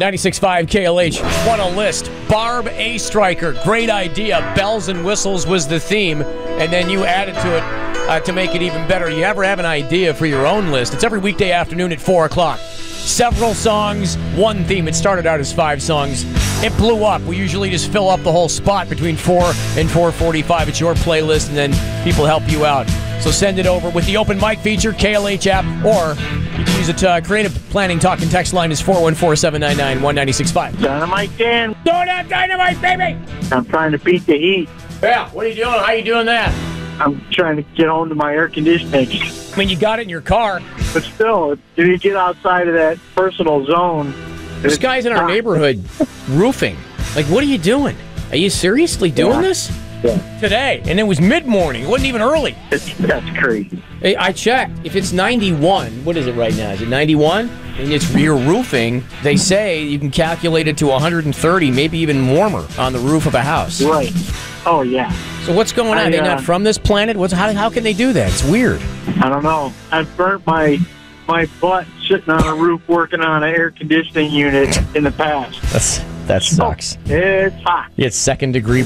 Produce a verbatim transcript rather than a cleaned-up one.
ninety-six point five K L H. What a list. Barb A. Striker. Great idea. Bells and whistles was the theme, and then you added to it uh, to make it even better. You ever have an idea for your own list? It's every weekday afternoon at four o'clock. Several songs, one theme. It started out as five songs. It blew up. We usually just fill up the whole spot between four and four forty-five. It's your playlist, and then people help you out. So send it over with the open mic feature, K L H app, or you can use it. Uh, creative planning talk and text line is four one four, seven nine nine, one nine six five. Dynamite Dan. Don't have dynamite, baby! I'm trying to beat the heat. Yeah, what are you doing? How are you doing that? I'm trying to get home to my air conditioning. I mean, you got it in your car. But still, if you get outside of that personal zone... This guy's in our neighborhood roofing. Like, what are you doing? Are you seriously doing Yeah. this? Yeah. Today. And it was mid-morning. It wasn't even early. It's, that's crazy. Hey, I checked. If it's ninety-one, what is it right now? Is it ninety-one? And it's rear roofing. They say you can calculate it to one hundred thirty, maybe even warmer on the roof of a house. Right. Oh, yeah. So what's going on? I, Are they uh, not from this planet? What's how, how can they do that? It's weird. I don't know. I've burnt my my butt sitting on a roof working on an air conditioning unit in the past. That's that sucks. It's hot. It's second degree